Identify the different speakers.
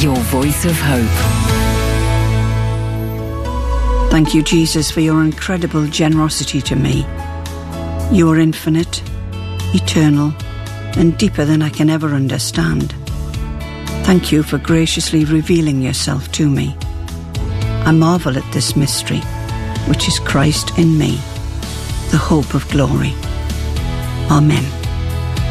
Speaker 1: your voice of hope.
Speaker 2: Thank you, Jesus, for your incredible generosity to me. You are infinite, eternal, and deeper than I can ever understand. Thank you for graciously revealing yourself to me. I marvel at this mystery, which is Christ in me, the hope of glory. Amen.